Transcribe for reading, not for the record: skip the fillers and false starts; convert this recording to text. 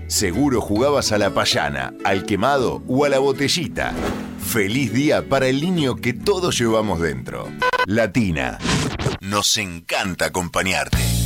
Seguro jugabas a la payana, al quemado o a la botellita. Feliz día para el niño que todos llevamos dentro. Latina. Nos encanta acompañarte.